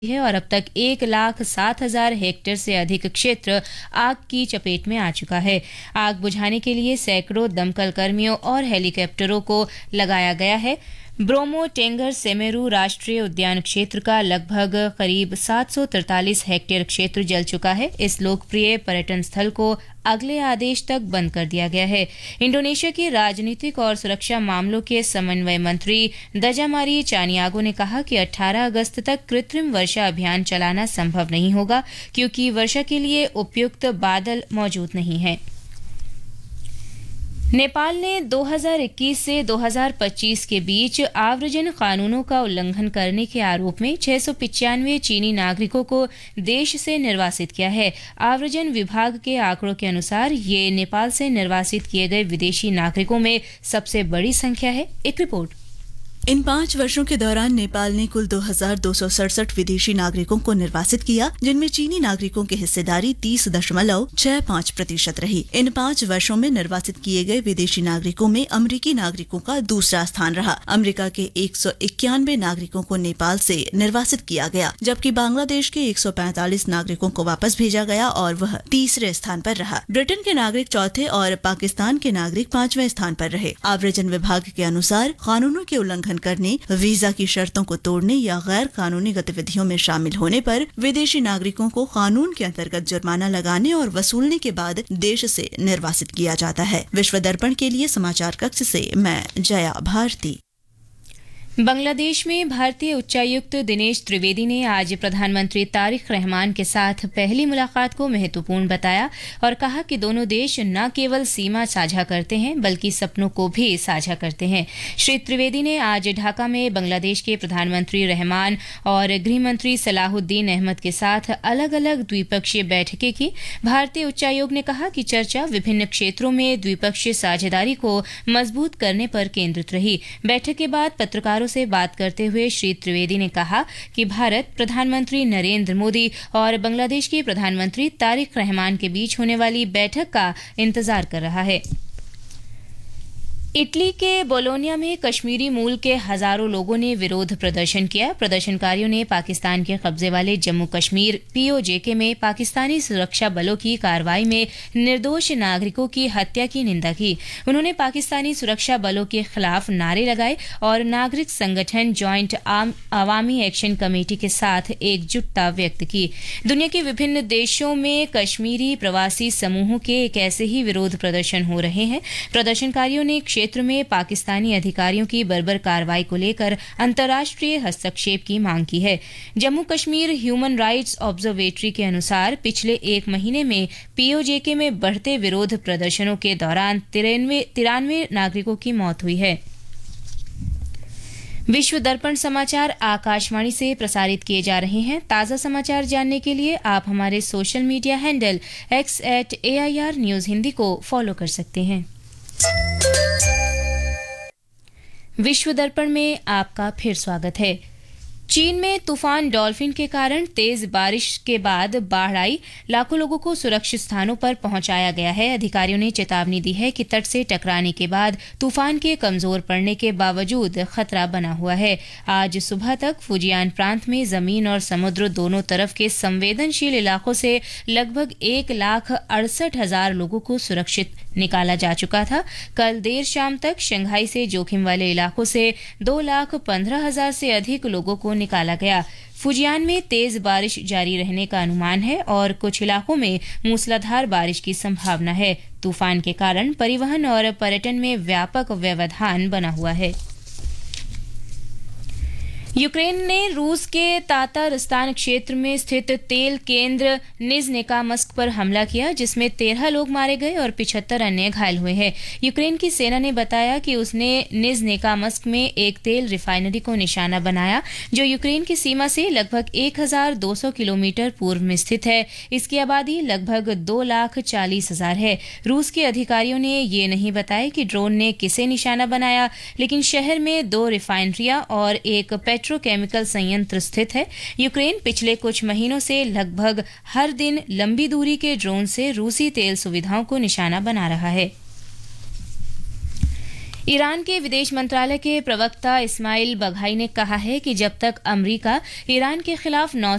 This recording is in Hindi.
है और अब तक 1,07,000 हेक्टेयर से अधिक क्षेत्र आग की चपेट में आ चुका है। आग बुझाने के लिए सैकड़ों दमकल कर्मियों और हेलीकॉप्टरों को लगाया गया है। ब्रोमो टेंगर सेमेरू राष्ट्रीय उद्यान क्षेत्र का लगभग करीब 743 हेक्टेयर क्षेत्र जल चुका है। इस लोकप्रिय पर्यटन स्थल को अगले आदेश तक बंद कर दिया गया है। इंडोनेशिया के राजनीतिक और सुरक्षा मामलों के समन्वय मंत्री दजामारी चानियागो ने कहा कि 18 अगस्त तक कृत्रिम वर्षा अभियान चलाना संभव नहीं होगा क्योंकि वर्षा के लिए उपयुक्त बादल मौजूद नहीं हैं। नेपाल ने 2021 से 2025 के बीच आव्रजन कानूनों का उल्लंघन करने के आरोप में 695 चीनी नागरिकों को देश से निर्वासित किया है। आव्रजन विभाग के आंकड़ों के अनुसार ये नेपाल से निर्वासित किए गए विदेशी नागरिकों में सबसे बड़ी संख्या है। एक रिपोर्ट। इन 5 वर्षों के दौरान नेपाल ने कुल 2,267 विदेशी नागरिकों को निर्वासित किया, जिनमें चीनी नागरिकों की हिस्सेदारी 30.65% रही। इन 5 वर्षों में निर्वासित किए गए विदेशी नागरिकों में अमेरिकी नागरिकों का दूसरा स्थान रहा। अमेरिका के 191 नागरिकों को नेपाल से निर्वासित किया गया, जबकि बांग्लादेश के 145 नागरिकों को वापस भेजा गया और वह तीसरे स्थान पर रहा। ब्रिटेन के नागरिक चौथे और पाकिस्तान के नागरिक 5वें स्थान पर रहे। आव्रजन विभाग के अनुसार कानूनों के उल्लंघन करने, वीजा की शर्तों को तोड़ने या गैर कानूनी गतिविधियों में शामिल होने पर विदेशी नागरिकों को कानून के अंतर्गत जुर्माना लगाने और वसूलने के बाद देश से निर्वासित किया जाता है। विश्व दर्पण के लिए समाचार कक्ष से मैं जया भारती। बांग्लादेश में भारतीय उच्चायुक्त दिनेश त्रिवेदी ने आज प्रधानमंत्री तारिक रहमान के साथ पहली मुलाकात को महत्वपूर्ण बताया और कहा कि दोनों देश न केवल सीमा साझा करते हैं बल्कि सपनों को भी साझा करते हैं। श्री त्रिवेदी ने आज ढाका में बांग्लादेश के प्रधानमंत्री रहमान और गृहमंत्री सलाहुद्दीन अहमद के साथ अलग अलग द्विपक्षीय बैठकें की। भारतीय उच्चायोग ने कहा कि चर्चा विभिन्न क्षेत्रों में द्विपक्षीय साझेदारी को मजबूत करने पर केंद्रित रही। बैठक के बाद पत्रकारों से बात करते हुए श्री त्रिवेदी ने कहा कि भारत प्रधानमंत्री नरेंद्र मोदी और बांग्लादेश के प्रधानमंत्री तारिक रहमान के बीच होने वाली बैठक का इंतजार कर रहा है। इटली के बोलोनिया में कश्मीरी मूल के हजारों लोगों ने विरोध प्रदर्शन किया। प्रदर्शनकारियों ने पाकिस्तान के कब्जे वाले जम्मू कश्मीर पीओजेके में पाकिस्तानी सुरक्षा बलों की कार्रवाई में निर्दोष नागरिकों की हत्या की निंदा की। उन्होंने पाकिस्तानी सुरक्षा बलों के खिलाफ नारे लगाए और नागरिक संगठन जॉइंट अवामी एक्शन कमेटी के साथ एकजुटता व्यक्त की। दुनिया के विभिन्न देशों में कश्मीरी प्रवासी समूहों के एक ऐसे ही विरोध प्रदर्शन हो रहे हैं। प्रदर्शनकारियों ने क्षेत्र में पाकिस्तानी अधिकारियों की बर्बर कार्रवाई को लेकर अंतर्राष्ट्रीय हस्तक्षेप की मांग की है। Jammu Kashmir human rights observatory के अनुसार पिछले 1 महीने में पीओजेके में बढ़ते विरोध प्रदर्शनों के दौरान 93 नागरिकों की मौत हुई है। विश्व दर्पण समाचार आकाशवाणी से प्रसारित किए जा रहे हैं। ताज़ा समाचार जानने के लिए आप हमारे social media handle x@AIR news Hindi को फॉलो कर सकते हैं। विश्व दर्पण में आपका फिर स्वागत है। चीन में तूफान डॉल्फिन के कारण तेज बारिश के बाद बाढ़ आई। लाखों लोगों को सुरक्षित स्थानों पर पहुंचाया गया है। अधिकारियों ने चेतावनी दी है कि तट से टकराने के बाद तूफान के कमजोर पड़ने के बावजूद खतरा बना हुआ है। आज सुबह तक फुजियान प्रांत में जमीन और समुद्र दोनों तरफ के संवेदनशील इलाकों से लगभग 1,68,000 लोगों को सुरक्षित निकाला जा चुका था। कल देर शाम तक शंघाई से जोखिम वाले इलाकों से 2,15,000 से अधिक लोगों को निकाला गया। फुजियान में तेज बारिश जारी रहने का अनुमान है और कुछ इलाकों में मूसलाधार बारिश की संभावना है। तूफान के कारण परिवहन और पर्यटन में व्यापक व्यवधान बना हुआ है। यूक्रेन ने रूस के तातारिस्तान क्षेत्र में स्थित तेल केंद्र निजनेकामस्क पर हमला किया, जिसमें 13 लोग मारे गए और 75 अन्य घायल हुए हैं। यूक्रेन की सेना ने बताया कि उसने निजनेकामस्क में एक तेल रिफाइनरी को निशाना बनाया, जो यूक्रेन की सीमा से लगभग 1,200 किलोमीटर पूर्व में स्थित है। इसकी आबादी लगभग 2,40,000 है। रूस के अधिकारियों ने ये नहीं बताया कि ड्रोन ने किसे निशाना बनाया, लेकिन शहर में 2 रिफाइनरियां और एक पेट्रोकेमिकल संयंत्र स्थित है। यूक्रेन पिछले कुछ महीनों से लगभग हर दिन लंबी दूरी के ड्रोन से रूसी तेल सुविधाओं को निशाना बना रहा है। ईरान के विदेश मंत्रालय के प्रवक्ता इस्माइल बघाई ने कहा है कि जब तक अमेरिका ईरान के खिलाफ